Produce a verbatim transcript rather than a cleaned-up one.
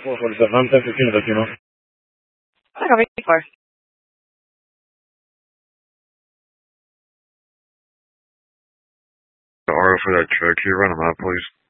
four forty-seven, ten fifteen, let you know. I got wait for. The R O for that truck, can you run him out, please?